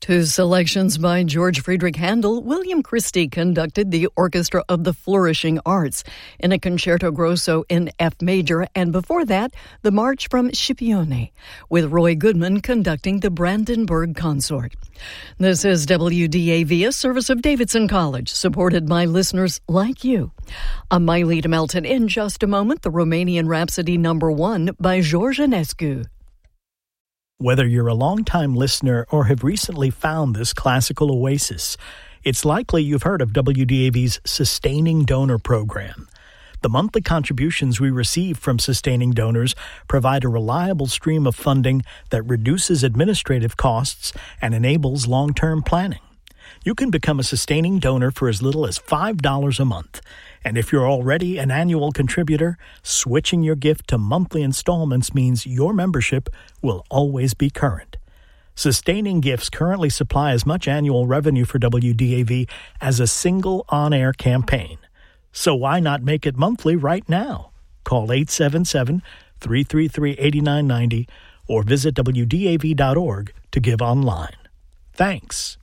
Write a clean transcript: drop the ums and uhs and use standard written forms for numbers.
To selections by George Friedrich Handel, William Christie conducted the Orchestra of the Flourishing Arts in a concerto grosso in F major, and before that, the March from Scipione, with Roy Goodman conducting the Brandenburg Consort. This is WDAV, a service of Davidson College, supported by listeners like you. I'm Miley Melton. In just a moment, the Romanian Rhapsody No. 1 by George Enescu. Whether you're a longtime listener or have recently found this classical oasis, it's likely you've heard of WDAV's Sustaining Donor Program. The monthly contributions we receive from sustaining donors provide a reliable stream of funding that reduces administrative costs and enables long-term planning. You can become a sustaining donor for as little as $5 a month. And if you're already an annual contributor, switching your gift to monthly installments means your membership will always be current. Sustaining gifts currently supply as much annual revenue for WDAV as a single on-air campaign. So why not make it monthly right now? Call 877-333-8990 or visit WDAV.org to give online. Thanks.